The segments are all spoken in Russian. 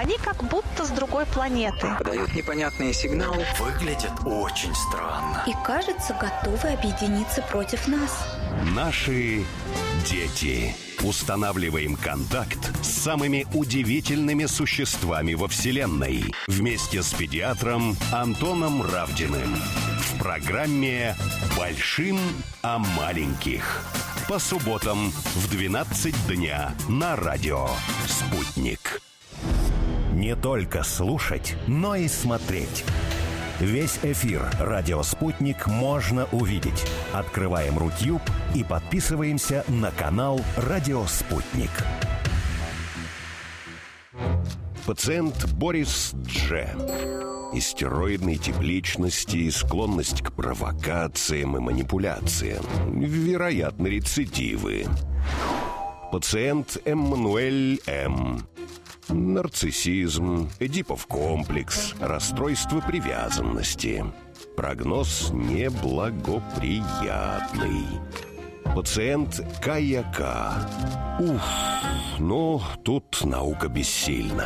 Они как будто с другой планеты. Подают непонятные сигналы. Выглядят очень странно. И, кажется, готовы объединиться против нас. Наши дети. Устанавливаем контакт с самыми удивительными существами во Вселенной. Вместе с педиатром Антоном Равдиным. В программе «Большим о маленьких». По субботам в 12 дня на радио «Спутник». Не только слушать, но и смотреть. Весь эфир «Радио Спутник» можно увидеть. Открываем Рутюб и подписываемся на канал «Радио Спутник». Пациент Борис Дж. Истероидной тип личности, склонность к провокациям и манипуляциям. Вероятно, рецидивы. Пациент Эммануэль М. Нарциссизм, Эдипов комплекс, расстройство привязанности. Прогноз неблагоприятный. Пациент Кая К. Тут наука бессильна.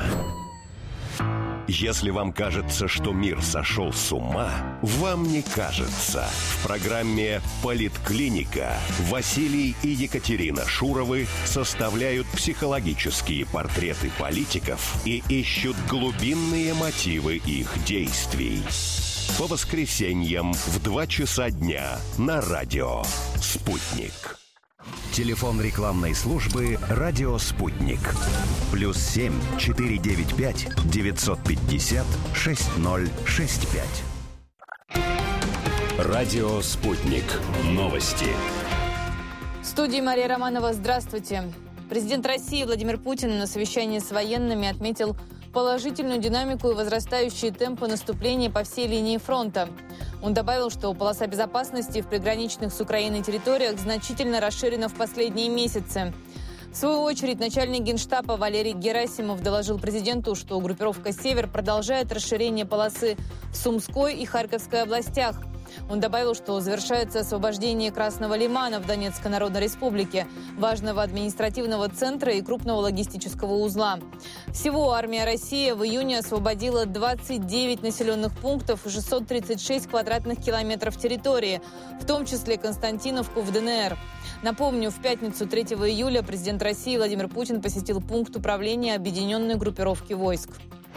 Если вам кажется, что мир сошел с ума, вам не кажется. В программе «Политклиника» Василий и Екатерина Шуровы составляют психологические портреты политиков и ищут глубинные мотивы их действий. По воскресеньям в 2 часа дня на радио «Спутник». Телефон рекламной службы «Радио Спутник». +7 495 950 6065. Радио Спутник. Новости. В студии Мария Романова. Здравствуйте. Президент России Владимир Путин на совещании с военными отметил положительную динамику и возрастающие темпы наступления по всей линии фронта. Он добавил, что полоса безопасности в приграничных с Украиной территориях значительно расширена в последние месяцы. В свою очередь, начальник Генштаба Валерий Герасимов доложил президенту, что группировка «Север» продолжает расширение полосы в Сумской и Харьковской областях. Он добавил, что завершается освобождение Красного Лимана в Донецкой Народной Республике, важного административного центра и крупного логистического узла. Всего армия России в июне освободила 29 населенных пунктов и 636 квадратных километров территории, в том числе Константиновку в ДНР. Напомню, в пятницу 3 июля президент России Владимир Путин посетил пункт управления объединенной группировки войск.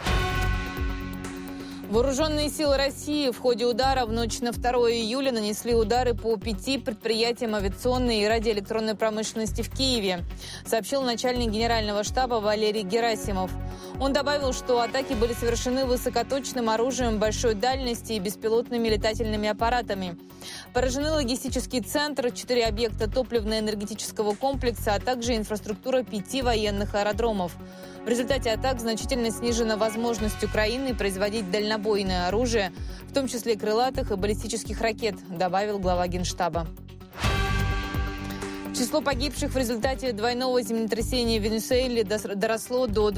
Вооруженные силы России в ходе удара в ночь на 2 июля нанесли удары по 5 предприятиям авиационной и радиоэлектронной промышленности в Киеве, сообщил начальник генерального штаба Валерий Герасимов. Он добавил, что атаки были совершены высокоточным оружием большой дальности и беспилотными летательными аппаратами. Поражены логистический центр, 4 объекта топливно-энергетического комплекса, а также инфраструктура 5 военных аэродромов. В результате атак значительно снижена возможность Украины производить дальнобойное оружие, в том числе крылатых и баллистических ракет, добавил глава Генштаба. Число погибших в результате двойного землетрясения в Венесуэле доросло до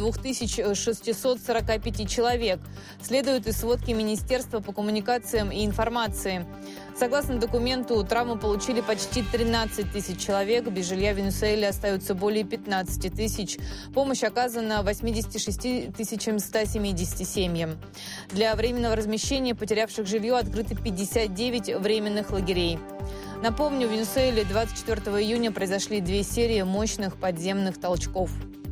2645 человек, следует из сводки Министерства по коммуникациям и информации. Согласно документу, травмы получили почти 13 тысяч человек, без жилья в Венесуэле остаются более 15 тысяч. Помощь оказана 86 170 семьям. Для временного размещения потерявших жилье открыты 59 временных лагерей. Напомню, в Венесуэле 24 июня произошли 2 серии мощных подземных толчков.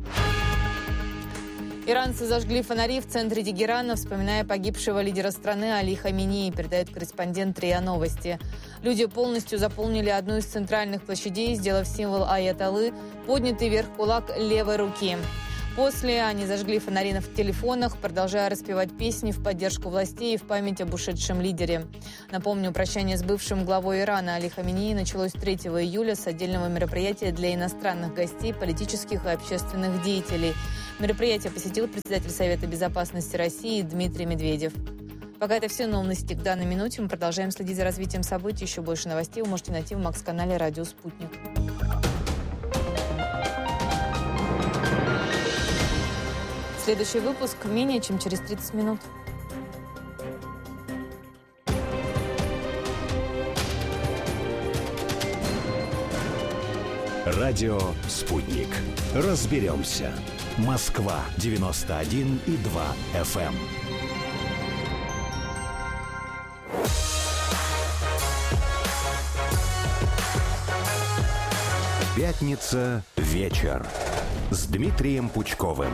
Иранцы зажгли фонари в центре Тегерана, вспоминая погибшего лидера страны Али Хаминеи, передает корреспондент РИА Новости. Люди полностью заполнили одну из центральных площадей, сделав символ аятоллы, поднятый вверх кулак левой руки. После они зажгли фонари в телефонах, продолжая распевать песни в поддержку властей и в память об ушедшем лидере. Напомню, прощание с бывшим главой Ирана Али Хаминеи началось 3 июля с отдельного мероприятия для иностранных гостей, политических и общественных деятелей. Мероприятие посетил председатель Совета безопасности России Дмитрий Медведев. Пока это все новости к данной минуте. Мы продолжаем следить за развитием событий. Еще больше новостей вы можете найти в Макс-канале «Радио Спутник». Следующий выпуск менее чем через 30 минут. Радио «Спутник». Разберемся. Москва 91,2 FM. Пятница. Вечер. С Дмитрием Пучковым.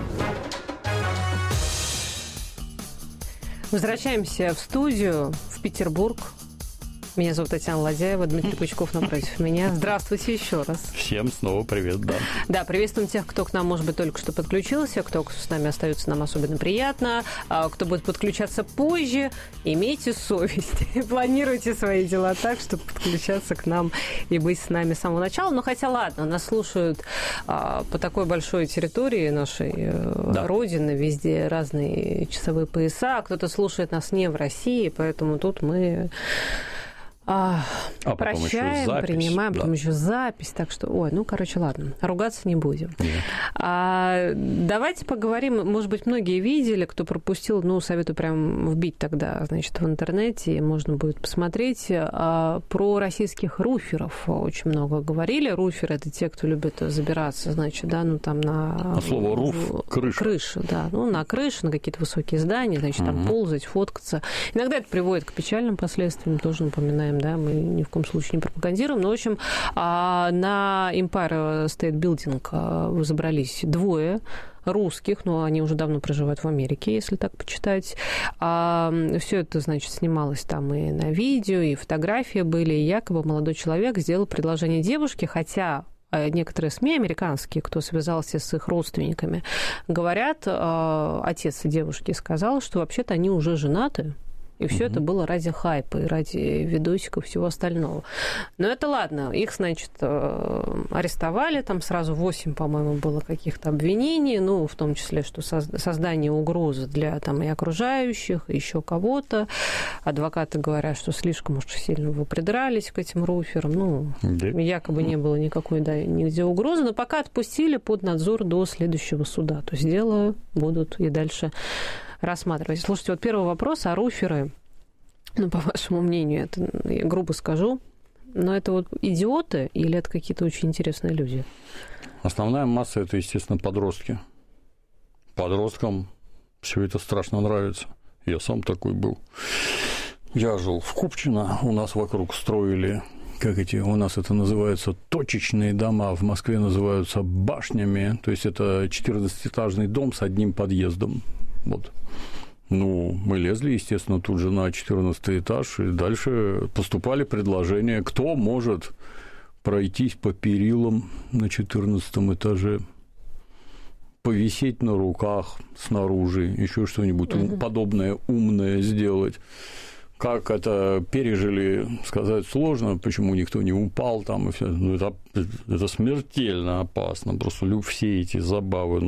Возвращаемся в студию, в Петербург. Меня зовут Татьяна Ладяева, Дмитрий Пучков напротив меня. Здравствуйте еще раз. Всем снова привет, да. Да, приветствуем тех, кто к нам, может быть, только что подключился, кто с нами остается, нам особенно приятно, кто будет подключаться позже. Имейте совесть и планируйте свои дела так, чтобы подключаться к нам и быть с нами с самого начала. Но хотя ладно, нас слушают по такой большой территории нашей родины, везде разные часовые пояса. Кто-то слушает нас не в России, поэтому тут мы... прощаем, принимаем, потом еще запись. Так что, ладно, ругаться не будем. Давайте поговорим, может быть, многие видели, кто пропустил, советую прям вбить тогда, значит, в интернете, можно будет посмотреть, про российских руферов очень много говорили. Руферы — это те, кто любит забираться, значит, там на... слово руф — крыша. Крыша, да, на крыше, на какие-то высокие здания, значит, там ползать, фоткаться. Иногда это приводит к печальным последствиям, тоже напоминаем, да, мы ни в коем случае не пропагандируем. Но, в общем, на Empire State Building забрались двое русских, но они уже давно проживают в Америке, если так почитать. Все это, значит, снималось там и на видео, и фотографии были. И якобы молодой человек сделал предложение девушке, хотя некоторые СМИ американские, кто связался с их родственниками, говорят, отец девушки сказал, что вообще-то они уже женаты. И все это было ради хайпа и ради видосиков и всего остального. Но это ладно. Их, значит, арестовали. Там сразу 8, по-моему, было каких-то обвинений. В том числе, что создание угрозы для и окружающих, и еще кого-то. Адвокаты говорят, что слишком уж сильно вы придрались к этим руферам. Якобы не было никакой, нигде угрозы. Но пока отпустили под надзор до следующего суда. То есть дело будут и дальше рассматривать. Слушайте, первый вопрос, руферы, по вашему мнению, это, я грубо скажу, но это идиоты или это какие-то очень интересные люди? Основная масса — это, естественно, подростки. Подросткам все это страшно нравится. Я сам такой был. Я жил в Купчино, у нас вокруг строили, у нас это называется, точечные дома, в Москве называются башнями, то есть это 14-этажный дом с одним подъездом. Мы лезли, естественно, тут же на 14 этаж, и дальше поступали предложения, кто может пройтись по перилам на 14 этаже, повисеть на руках снаружи, еще что-нибудь подобное умное сделать. Как это пережили, сказать сложно, почему никто не упал там и все. Это смертельно опасно. Просто все эти забавы.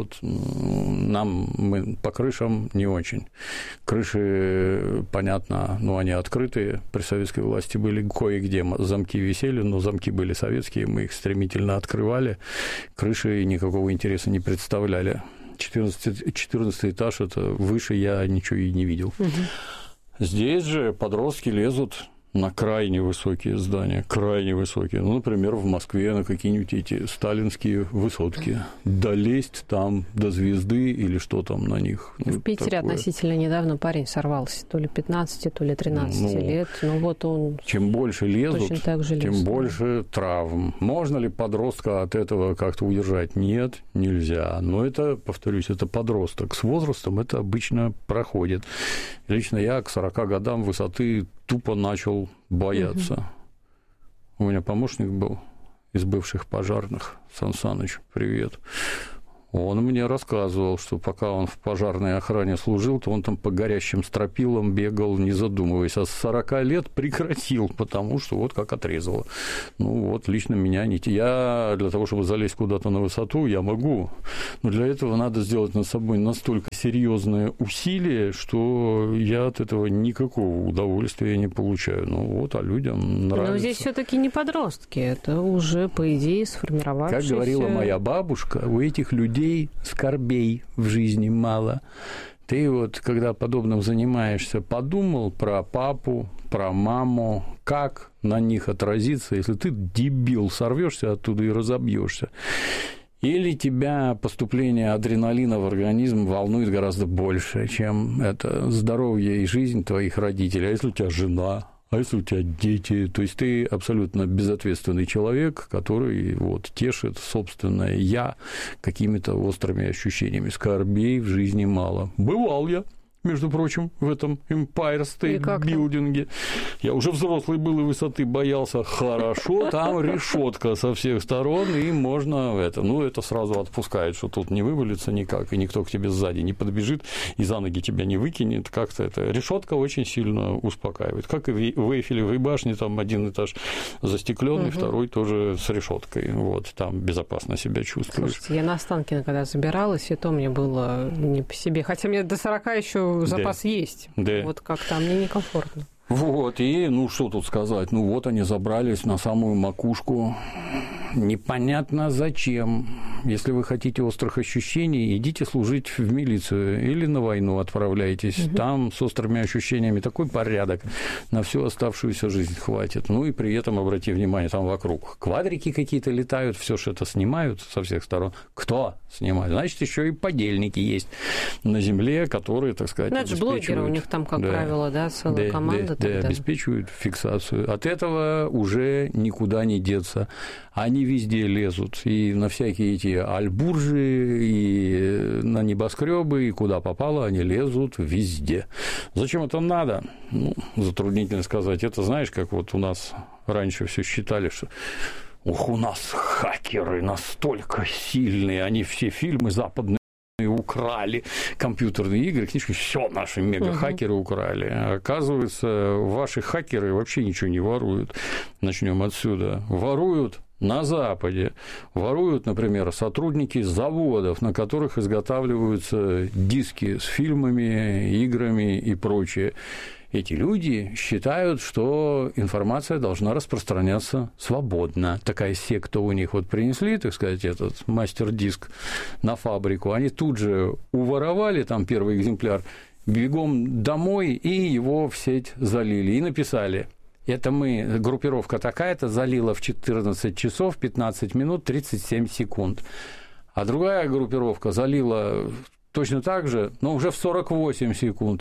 Мы по крышам не очень. Крыши, понятно, они открытые. При советской власти были кое-где замки висели, но замки были советские, мы их стремительно открывали. Крыши никакого интереса не представляли. 14 этаж, это выше я ничего и не видел. Здесь же подростки лезут на крайне высокие здания, крайне высокие. Например, в Москве на какие-нибудь эти сталинские высотки. Долезть там до звезды или что там на них. В Питере такое. Относительно недавно парень сорвался. То ли 15, то ли 13 лет. Он чем больше лезут, лез, тем больше травм. Можно ли подростка от этого как-то удержать? Нет, нельзя. Но это, повторюсь, это подросток. С возрастом это обычно проходит. Лично я к 40 годам высоты тупо начал бояться. У меня помощник был из бывших пожарных, Сан Саныч, привет. Он мне рассказывал, что пока он в пожарной охране служил, то он там по горящим стропилам бегал, не задумываясь. А с 40 лет прекратил, потому что как отрезало. Лично меня не... Я для того, чтобы залезть куда-то на высоту, я могу. Но для этого надо сделать над собой настолько серьезное усилие, что я от этого никакого удовольствия не получаю. А людям нравится. Но здесь все-таки не подростки, это уже, по идее, сформировавшиеся... Как говорила моя бабушка, у этих людей скорбей в жизни мало. Ты когда подобным занимаешься, подумал про папу, про маму, как на них отразиться, если ты, дебил, сорвешься оттуда и разобьешься. или тебя поступление адреналина в организм волнует гораздо больше, чем это здоровье и жизнь твоих родителей. А если у тебя жена, а если у тебя дети? То есть ты абсолютно безответственный человек, который вот тешит собственное «я» какими-то острыми ощущениями. Скорбей в жизни мало. Бывал я, между прочим, в этом Empire State Building. Я уже взрослый был и высоты боялся. Хорошо, там решетка со всех сторон, и можно это. Ну, это сразу отпускает, что тут не вывалится никак, и никто к тебе сзади не подбежит, и за ноги тебя не выкинет. Как-то это. Решетка очень сильно успокаивает. Как и в Эйфелевой башне, там один этаж застекленный, второй тоже с решеткой. Вот, там безопасно себя чувствуешь. Слушайте, я на Останкино, когда забиралась, и то мне было не по себе. Хотя мне до 40 еще запас есть. Да. Вот как-то мне некомфортно. Вот, и, ну, что тут сказать, ну, вот они забрались на самую макушку, непонятно зачем. Если вы хотите острых ощущений, идите служить в милицию или на войну отправляйтесь, там с острыми ощущениями такой порядок, на всю оставшуюся жизнь хватит. Ну, и при этом, обрати внимание, там вокруг квадрики какие-то летают, все что это снимают со всех сторон. Кто снимает? Значит, еще и подельники есть на земле, которые, так сказать, ну, это же блогеры, у них там, как правило, да, целая команда. Да, обеспечивают фиксацию. От этого уже никуда не деться. Они везде лезут, и на всякие эти альбуржи, и на небоскребы, и куда попало, они лезут везде. Зачем это надо? Ну, затруднительно сказать. Это, знаешь, как вот у нас раньше все считали, что у нас хакеры настолько сильные, они все фильмы западные украли, компьютерные игры, книжки, все наши мега-хакеры украли. Оказывается, ваши хакеры вообще ничего не воруют. Начнем отсюда. Воруют на Западе. Воруют, например, сотрудники заводов, на которых изготавливаются диски с фильмами, играми и прочее. Эти люди считают, что информация должна распространяться свободно. Такая секта у них. Вот принесли, так сказать, этот мастер-диск на фабрику, они тут же уворовали там первый экземпляр, бегом домой и его в сеть залили. И написали: это мы, группировка такая-то, залила в 14 часов 15 минут 37 секунд. А другая группировка залила точно так же, но уже в 48 секунд.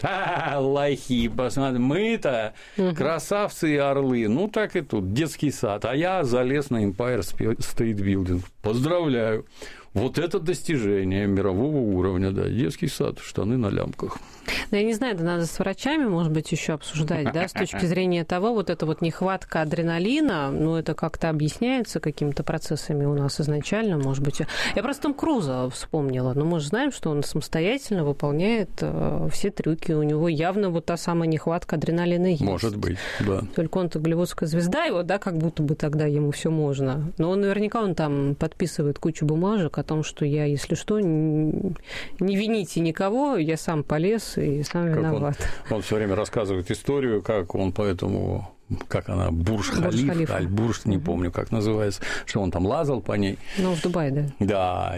Лохи, посмотри, мы-то красавцы и орлы. Ну, так и тут, детский сад. А я залез на Empire State Building. Поздравляю. Вот это достижение мирового уровня, да, детский сад, штаны на лямках. Ну, я не знаю, это надо с врачами, может быть, еще обсуждать, да, с точки зрения того, вот эта вот нехватка адреналина, ну, это как-то объясняется какими-то процессами у нас изначально, может быть. Я просто Том Круза вспомнила, но мы же знаем, что он самостоятельно выполняет все трюки, у него явно вот та самая нехватка адреналина есть. Может быть, да. Только он-то голливудская звезда, его, да, как будто бы тогда ему все можно. Но он наверняка он там подписывает кучу бумажек о том, что я, если что, не вините никого, я сам полез и сам виноват. Он все время рассказывает историю, как он поэтому, как она, Бурдж-Халиф, Аль-Бурдж, не помню, как называется, что он там лазал по ней. Ну, в Дубае, да. Да,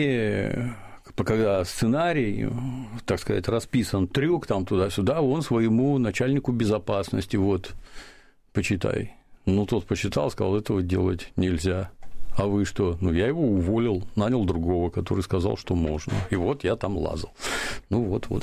и когда сценарий, так сказать, расписан, трюк там туда-сюда, он своему начальнику безопасности, вот, почитай. Ну, тот почитал, сказал, этого делать нельзя. А вы что? Ну, я его уволил, нанял другого, который сказал, что можно. И вот я там лазал. Ну, вот-вот.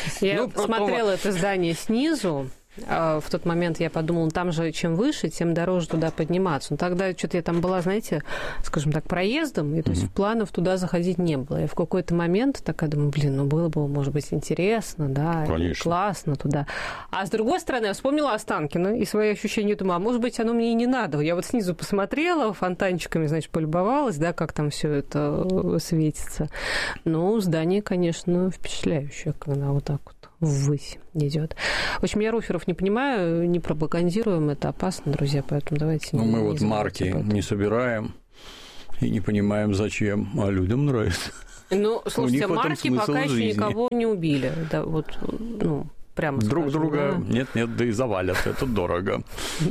Я смотрела это здание снизу. В тот момент я подумала, там же чем выше, тем дороже туда подниматься. Но тогда что-то я там была, знаете, скажем так, проездом, и то есть планов туда заходить не было. Я в какой-то момент такая думаю, ну было бы, может быть, интересно, да, классно туда. А с другой стороны, я вспомнила Останкино и свои ощущения, думаю, а может быть, оно мне и не надо. Я вот снизу посмотрела, фонтанчиками, значит, полюбовалась, да, как там все это светится. Ну, здание, конечно, впечатляющее, когда вот так вот ввысь идет. В общем, я руферов не понимаю, не пропагандируем, это опасно, друзья, поэтому давайте не мы вот марки не собираем и не понимаем, зачем, а людям нравится. Ну, слушайте, марки пока еще никого не убили. Да, вот, ну, прямо друг скажем, друга да? нет, да и завалят, это дорого.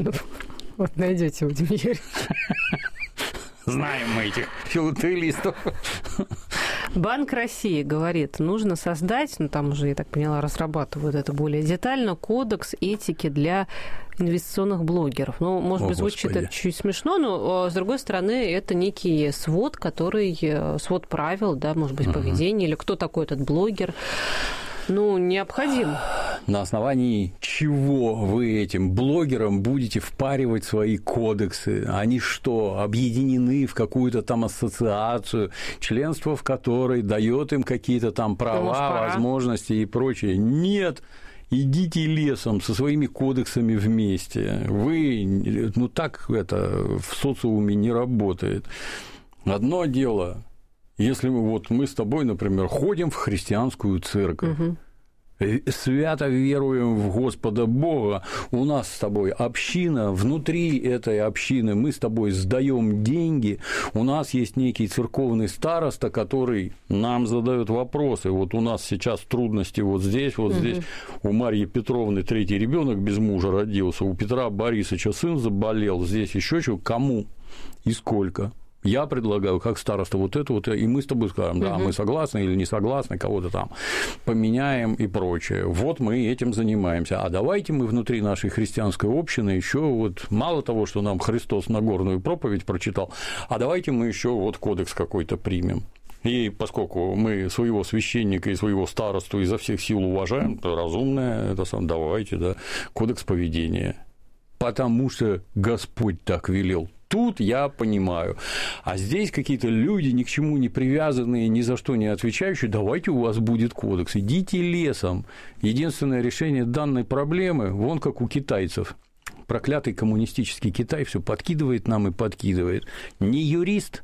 Вот найдете, Вадим Юрьевич. Знаем мы этих филателистов. Банк России говорит, нужно создать, ну там уже, я так поняла, разрабатывают это более детально, кодекс этики для инвестиционных блогеров. Ну, может быть, звучит это чуть смешно, но, с другой стороны, это некий свод, свод правил, да, может быть, поведения, или кто такой этот блогер, необходим. На основании чего вы этим блогерам будете впаривать свои кодексы? Они что, объединены в какую-то там ассоциацию, членство в которой дает им какие-то там права, возможности и прочее? Нет. Идите лесом со своими кодексами вместе. Вы, так это в социуме не работает. Одно дело, если мы с тобой, например, ходим в христианскую церковь, свято веруем в Господа Бога, у нас с тобой община, внутри этой общины мы с тобой сдаем деньги, у нас есть некий церковный староста, который нам задает вопросы. Вот у нас сейчас трудности вот здесь, у Марьи Петровны 3-й ребенок без мужа родился, у Петра Борисовича сын заболел, здесь еще что, кому и сколько. Я предлагаю, как староста, и мы с тобой скажем, да, мы согласны или не согласны, кого-то там поменяем и прочее. Вот мы этим занимаемся. А давайте мы внутри нашей христианской общины еще мало того, что нам Христос Нагорную проповедь прочитал, а давайте мы еще кодекс какой-то примем. И поскольку мы своего священника и своего старосту изо всех сил уважаем, то разумное, давайте, кодекс поведения. Потому что Господь так велел. Тут я понимаю. А здесь какие-то люди, ни к чему не привязанные, ни за что не отвечающие, давайте у вас будет кодекс, идите лесом. Единственное решение данной проблемы, вон как у китайцев. Проклятый коммунистический Китай все подкидывает нам и подкидывает. Не юрист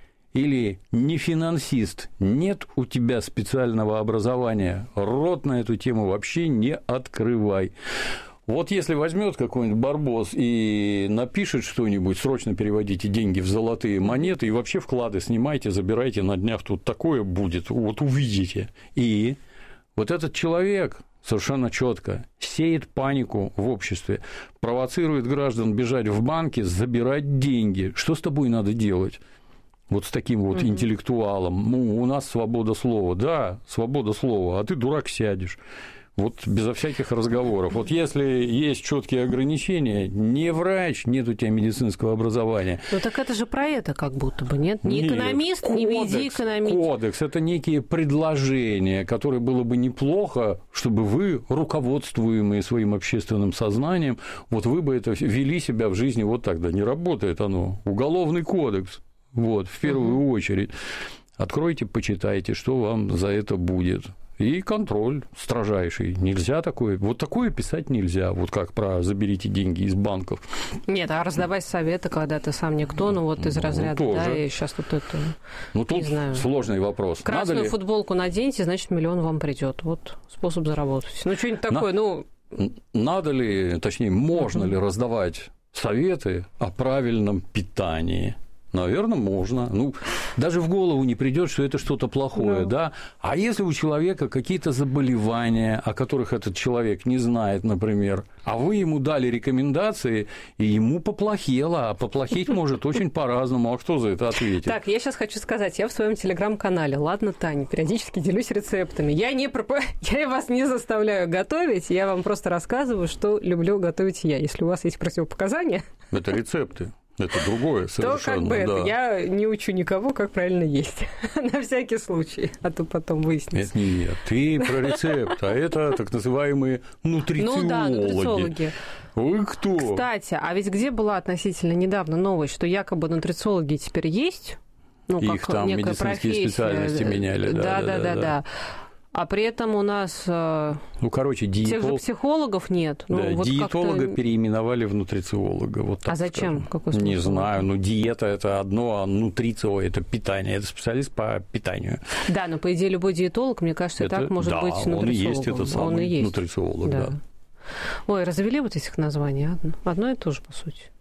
или не финансист, нет у тебя специального образования, рот на эту тему вообще не открывай. Вот если возьмет какой-нибудь барбос и напишет что-нибудь, срочно переводите деньги в золотые монеты и вообще вклады снимайте, забирайте, на днях тут такое будет, увидите. И этот человек совершенно четко сеет панику в обществе, провоцирует граждан бежать в банки, забирать деньги. Что с тобой надо делать? С таким интеллектуалом. У нас свобода слова. Да, свобода слова, а ты, дурак, сядешь. Безо всяких разговоров. Если есть четкие ограничения, не врач, нет у тебя медицинского образования. Так это же про это как будто бы, нет? Не экономист, кодекс, не веди экономист. Кодекс – это некие предложения, которые было бы неплохо, чтобы вы, руководствуемые своим общественным сознанием, вы бы это вели себя в жизни так, да не работает оно. Уголовный кодекс, в первую очередь. Откройте, почитайте, что вам за это будет. И контроль строжайший. Нельзя такое. Такое писать нельзя. Как про «заберите деньги из банков». Нет, а раздавать советы, когда ты сам никто, из разряда, тоже. И сейчас это... тут не знаю. Сложный вопрос. Красную футболку наденьте, значит, миллион вам придет. Способ заработать. Что-нибудь такое, Надо ли, точнее, можно ли раздавать советы о правильном питании? Наверное, можно. Даже в голову не придет, что это что-то плохое, да? А если у человека какие-то заболевания, о которых этот человек не знает, например, а вы ему дали рекомендации, и ему поплохело, а поплохеть может очень по-разному, а кто за это ответит? Так, я сейчас хочу сказать, я в своем телеграм-канале, ладно, Таня, периодически делюсь рецептами. Я вас не заставляю готовить, я вам просто рассказываю, что люблю готовить я. Если у вас есть противопоказания... Это рецепты. Это другое совершенно, то я не учу никого, как правильно есть. На всякий случай, а то потом выяснится. Нет, ты про рецепт, а это так называемые нутрициологи. Нутрициологи. Вы кто? Кстати, а ведь где была относительно недавно новость, что якобы нутрициологи теперь есть? Их там медицинские специальности меняли. Да. А при этом у нас тех же психологов нет. Диетолога переименовали в нутрициолога. А зачем? Какой смысл? Не знаю. Диета – это одно, а нутрицио – это питание. Это специалист по питанию. Да, но, по идее, любой диетолог, мне кажется, и так может быть нутрициологом. Он и есть этот самый нутрициолог, да. Ой, развели этих названий. Одно и то же, по сути.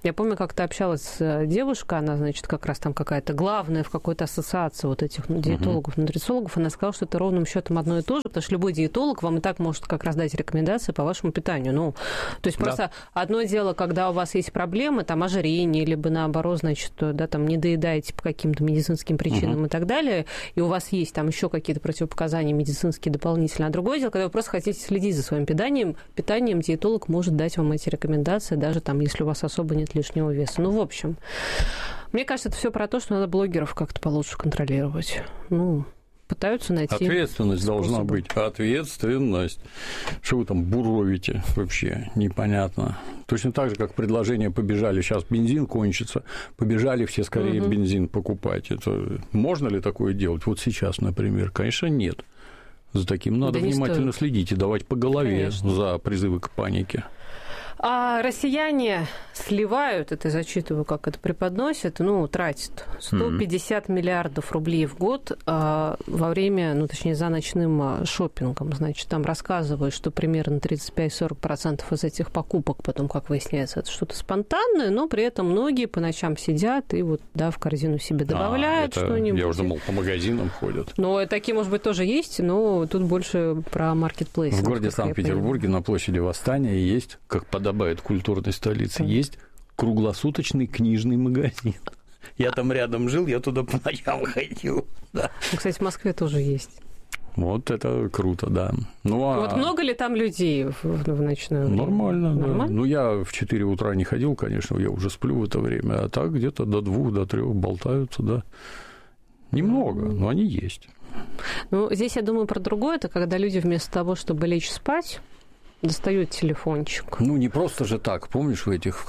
Я помню, как-то общалась с девушкой, она, значит, как раз там какая-то главная в какой-то ассоциации вот этих диетологов, нутрициологов, она сказала, что это ровным счетом одно и то же, потому что любой диетолог вам и так может как раз дать рекомендации по вашему питанию. Ну, то есть просто одно дело, когда у вас есть проблемы, там, ожирение, либо наоборот, значит, да, там, не доедаете по каким-то медицинским причинам и так далее, и у вас есть там еще какие-то противопоказания медицинские дополнительные. А другое дело, когда вы просто хотите следить за своим питанием, диетолог может дать вам эти рекомендации, даже там, если у вас особо нет лишнего веса. Ну, в общем, мне кажется, это все про то, что надо блогеров как-то получше контролировать. Ну, пытаются найти... Ответственность должна быть. Ответственность. Что вы там буровите вообще? Непонятно. Точно так же, как предложение побежали. Сейчас бензин кончится. Побежали все скорее бензин покупать. Это... Можно ли такое делать? Вот сейчас, например. Конечно, нет. За таким надо внимательно следить и давать по голове за призывы к панике. А россияне сливают, это я зачитываю, как это преподносят, тратят 150 миллиардов рублей в год во время, точнее, за ночным шопингом. Значит, там рассказывают, что примерно 35-40% из этих покупок, потом, как выясняется, это что-то спонтанное, но при этом многие по ночам сидят и вот, да, в корзину себе добавляют что-нибудь. Я уже думал, по магазинам ходят. Ну, такие, может быть, тоже есть, но тут больше про маркетплейс. В городе Санкт-Петербурге на площади Восстания есть, как подобает культурной столице, есть круглосуточный книжный магазин. Я там рядом жил, я туда по ночам ходил. Да. Кстати, в Москве тоже есть. Вот это круто, да. Вот много ли там людей в ночное время? Нормально, да. Ну, я в 4 утра не ходил, конечно, я уже сплю в это время, а так где-то до 2, до 3 болтаются, да. Немного, но они есть. Ну, здесь я думаю про другое, это когда люди вместо того, чтобы лечь спать, достают телефончик. Ну, не просто же так. Помнишь,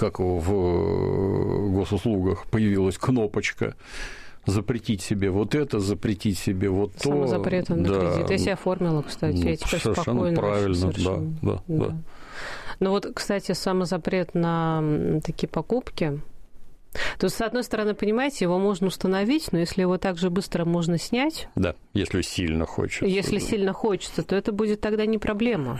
в госуслугах появилась кнопочка запретить себе вот это, запретить себе вот то. Самозапрет на кредит. Я себя оформила, кстати. Я теперь спокойно. Правильно, да. Ну вот, кстати, самозапрет на такие покупки. То есть, с одной стороны, понимаете, его можно установить, но если его так же быстро можно снять... Да, если сильно хочется. Если сильно хочется, то это будет тогда не проблема.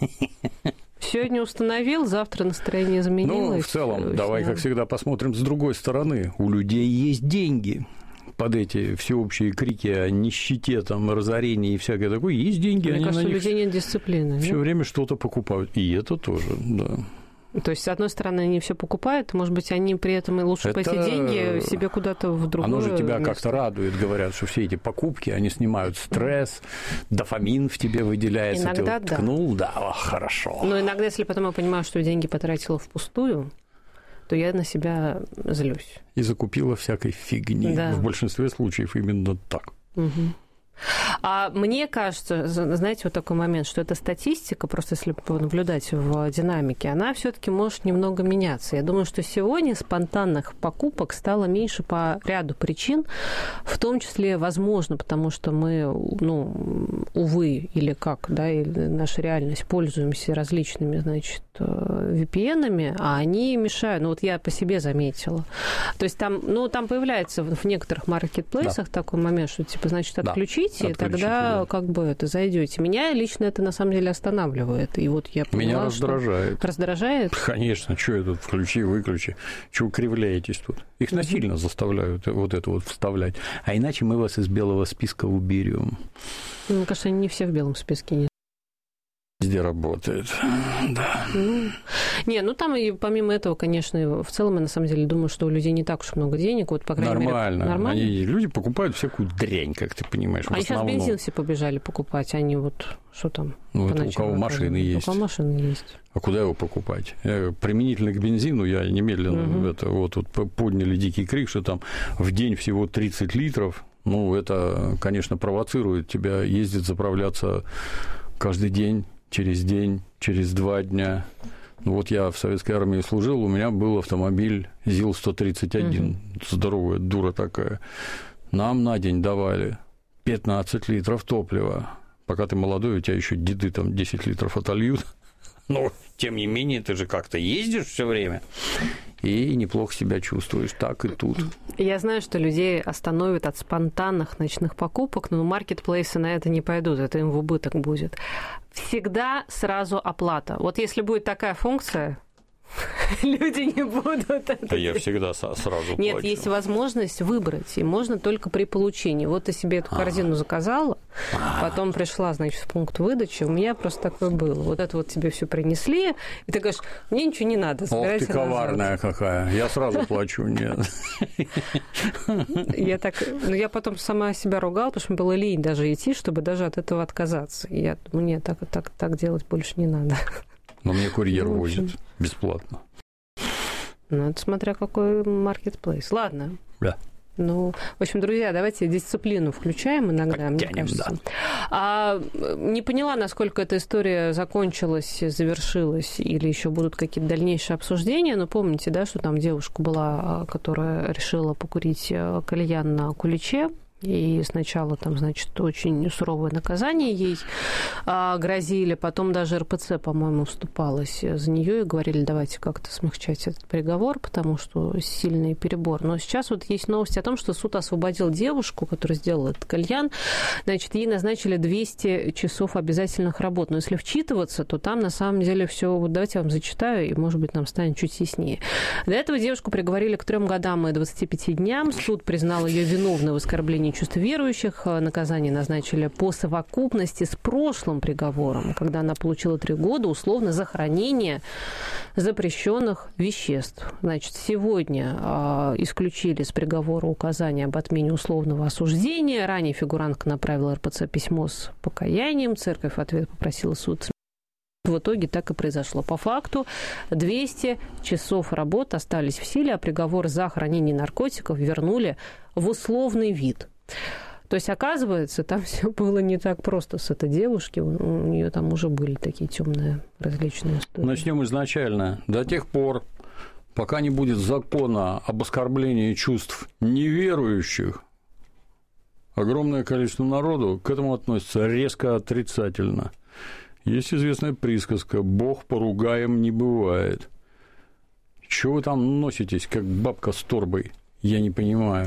Сегодня установил, завтра настроение изменилось. Ну, в целом, давай, как всегда, посмотрим с другой стороны. У людей есть деньги. Под эти всеобщие крики о нищете, там, разорении и всякое такое, есть деньги. Мне кажется, у людей нет дисциплины. Все время что-то покупают. И это тоже, да. То есть, с одной стороны, они все покупают, может быть, они при этом и лучше бы эти деньги себе куда-то в другое Оно же тебя место. Как-то радует, говорят, что все эти покупки, они снимают стресс, дофамин в тебе выделяется. Иногда ты вот ткнул, хорошо. Но иногда, если потом я понимаю, что деньги потратила впустую, то я на себя злюсь. И закупила всякой фигни. Да. В большинстве случаев именно так. Угу. А мне кажется, знаете, вот такой момент, что эта статистика, просто если наблюдать в динамике, она все-таки может немного меняться. Я думаю, что сегодня спонтанных покупок стало меньше по ряду причин, в том числе, возможно, потому что мы, увы, или как, да, или наша реальность, пользуемся различными, значит, VPN-ами, а они мешают. Ну, вот я по себе заметила. То есть там появляется в некоторых маркетплейсах такой момент, что, типа, значит, отключите, и тогда как бы это зайдете. Меня лично это, на самом деле, останавливает. И вот я поняла, меня раздражает. Что... Раздражает? Конечно. Что я тут включи, выключи? Чего кривляетесь тут? Их насильно заставляют вот это вот вставлять. А иначе мы вас из белого списка уберем. Мне кажется, они не все в белом списке не. Везде работает, да. Там и помимо этого, конечно, в целом, я на самом деле думаю, что у людей не так уж много денег, вот, по крайней мере, нормально. Люди покупают всякую дрянь, как ты понимаешь. Они сейчас бензин все побежали покупать, они вот, что там? Это у кого машины есть. У кого машины есть. А куда его покупать? Применительно к бензину я немедленно подняли дикий крик, что там в день всего 30 литров. Это, конечно, провоцирует тебя ездить, заправляться каждый день, через 2 дня. Я в советской армии служил, у меня был автомобиль ЗИЛ-131, здоровая дура такая. Нам на день давали 15 литров топлива. Пока ты молодой, у тебя еще деды там 10 литров отольют. Но, тем не менее, ты же как-то ездишь все время и неплохо себя чувствуешь. Так и тут. Я знаю, что людей остановят от спонтанных ночных покупок, но маркетплейсы на это не пойдут, это им в убыток будет. Всегда сразу оплата. Вот если будет такая функция, люди не будут это Да я всегда сразу плачу. Нет, есть возможность выбрать, и можно только при получении. Вот ты себе эту корзину заказала, потом пришла, значит, в пункт выдачи, у меня просто такое было. Вот это вот тебе все принесли, и ты говоришь, мне ничего не надо, собирайся. Ох ты коварная какая, я сразу плачу, нет. Я потом сама себя ругала, потому что мне было лень даже идти, чтобы даже от этого отказаться. Я думаю, нет, так делать больше не надо. Но мне курьер возит бесплатно. Ну, это смотря какой маркетплейс. Ладно. Да. Ну, в общем, друзья, давайте дисциплину включаем иногда, подтянем, мне кажется. Да. Не поняла, насколько эта история закончилась, завершилась, или еще будут какие-то дальнейшие обсуждения. Но помните, да, что там девушка была, которая решила покурить кальян на куличе. И сначала там, значит, очень суровое наказание ей грозили, потом даже РПЦ, по-моему, вступалась за нее и говорили, давайте как-то смягчать этот приговор, потому что сильный перебор. Но сейчас вот есть новость о том, что суд освободил девушку, которая сделала этот кальян. Значит, ей назначили 200 часов обязательных работ. Но если вчитываться, то там на самом деле все. Вот давайте я вам зачитаю, и, может быть, нам станет чуть яснее. До этого девушку приговорили к 3 годам и 25 дням. Суд признал ее виновной в оскорблении чувств верующих. Наказание назначили по совокупности с прошлым приговором, когда она получила 3 года условно за хранение запрещенных веществ. Значит, сегодня исключили с приговора указание об отмене условного осуждения. Ранее фигурантка направила РПЦ письмо с покаянием. Церковь в ответ попросила суд. В итоге так и произошло. По факту 200 часов работ остались в силе, а приговор за хранение наркотиков вернули в условный вид. То есть, оказывается, там все было не так просто с этой девушки. У нее там уже были такие темные различные истории. Начнем изначально. До тех пор, пока не будет закона об оскорблении чувств неверующих, огромное количество народу к этому относится резко отрицательно. Есть известная присказка «Бог поругаем не бывает». Чего вы там носитесь, как бабка с торбой? Я не понимаю.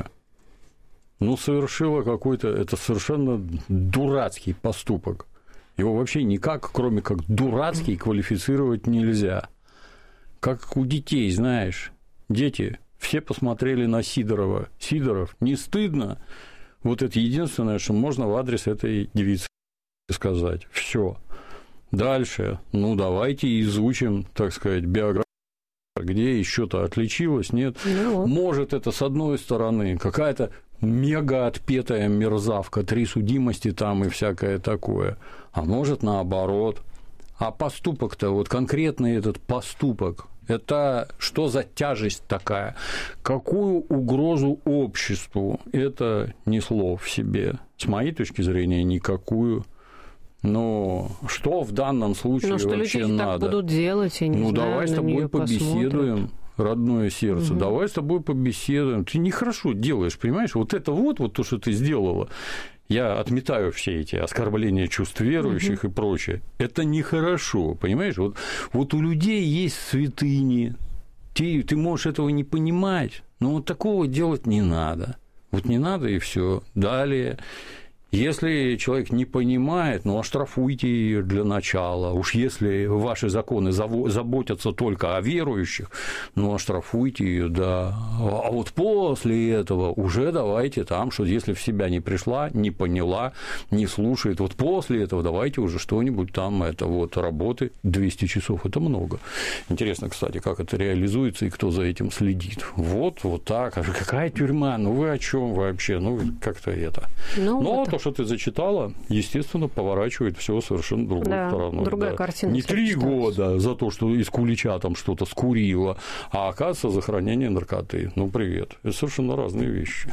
Ну, совершила какой-то... Это совершенно дурацкий поступок. Его вообще никак, кроме как дурацкий, квалифицировать нельзя. Как у детей, знаешь. Дети все посмотрели на Сидорова. Сидоров, не стыдно? Вот это единственное, что можно в адрес этой девицы сказать. Все. Дальше. Ну, давайте изучим, так сказать, биографию. Где еще-то отличилась, нет? Ну, может, это, с одной стороны, какая-то мега отпетая мерзавка, 3 судимости там и всякое такое, а может, наоборот. А поступок-то, вот конкретный этот поступок, это что за тяжесть такая? Какую угрозу обществу это несло в себе? С моей точки зрения, никакую. Но что в данном случае вообще люди надо? Так будут делать, я не знаю, давай с тобой побеседуем, родное сердце, давай с тобой побеседуем. Ты нехорошо делаешь, понимаешь? Вот это вот то, что ты сделала. Я отметаю все эти оскорбления чувств верующих и прочее. Это нехорошо, понимаешь? Вот у людей есть святыни, ты можешь этого не понимать, но вот такого делать не надо. Вот не надо, и все. Далее. Если человек не понимает, ну, оштрафуйте ее для начала. Уж если ваши законы заботятся только о верующих, ну, оштрафуйте ее, да. А вот после этого уже давайте там, что если в себя не пришла, не поняла, не слушает, вот после этого давайте уже что-нибудь там, это вот работы. 200 часов – это много. Интересно, кстати, как это реализуется и кто за этим следит. Вот так. А какая тюрьма? Ну, вы о чем вообще? Ну, как-то это. Но то, что ты зачитала, естественно, поворачивает все совершенно другой стороной. Другая картина. Не 3 года за то, что из кулича там что-то скурила, а оказывается за хранение наркоты. Ну, привет. Это совершенно разные вещи.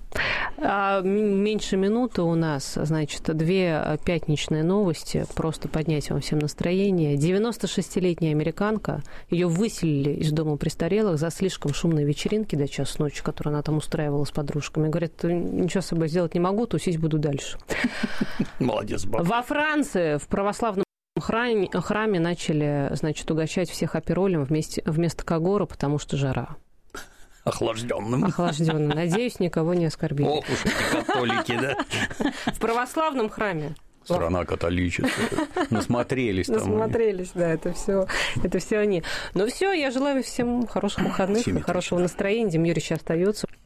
Меньше минуты у нас, значит, 2 пятничные новости, просто поднять вам всем настроение. 96-летняя американка, ее выселили из дома престарелых за слишком шумные вечеринки до часу ночи, которые она там устраивала с подружками. Говорит, ничего с собой сделать не могу, тусить буду дальше. Молодец, баба. Во Франции в православном храме начали, значит, угощать всех аперолем вместо когора, потому что жара. Охлажденным. Надеюсь, никого не оскорбили. Ох уж эти католики, да? В православном храме. Страна католическая. Насмотрелись там. Насмотрелись, да, это все они. Ну все, я желаю всем хороших выходных, хорошего настроения. Дим Юрьевич остается.